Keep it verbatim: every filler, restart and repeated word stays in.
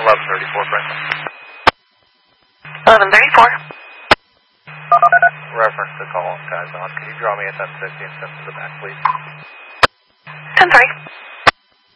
eleven thirty-four, Franklin. eleven thirty-four. Reference to call, guys on. Can you draw me at ten sixty and send to the back, please? ten three.